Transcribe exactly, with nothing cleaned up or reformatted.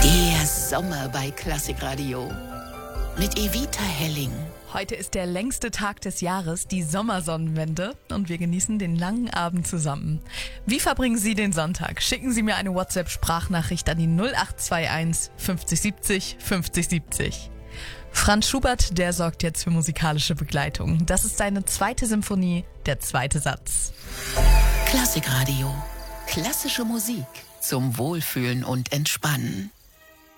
Der Sommer bei Klassikradio mit Evita Helling. Heute ist der längste Tag des Jahres, die Sommersonnenwende, und wir genießen den langen Abend zusammen. Wie verbringen Sie den Sonntag? Schicken Sie mir eine WhatsApp-Sprachnachricht an die null acht zwei eins fünfzig siebzig fünfzig siebzig. Franz Schubert, der sorgt jetzt für musikalische Begleitung. Das ist seine zweite Symphonie, der zweite Satz. Klassikradio. Klassische Musik zum Wohlfühlen und Entspannen.